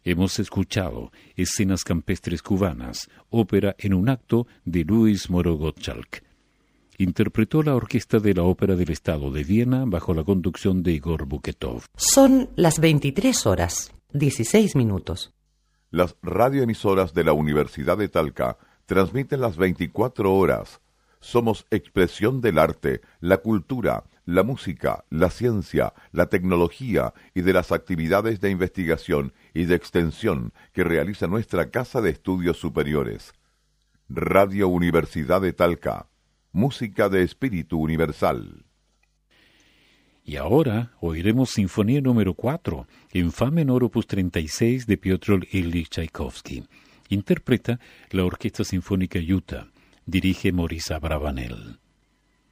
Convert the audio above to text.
Hemos escuchado Escenas campestres cubanas, ópera en un acto de Luis Moro Gottschalk. Interpretó la orquesta de la Ópera del Estado de Viena bajo la conducción de Igor Buketov. Son las 23:16. Las radioemisoras de la Universidad de Talca transmiten las 24 horas. Somos expresión del arte, la cultura, la música, la ciencia, la tecnología y de las actividades de investigación y de extensión que realiza nuestra Casa de Estudios Superiores. Radio Universidad de Talca. Música de espíritu universal. Y ahora oiremos Sinfonía número 4, en Fa menor opus 36 de Piotr Ilyich Tchaikovsky. Interpreta la Orquesta Sinfónica Utah. Dirige Maurice Abravanel.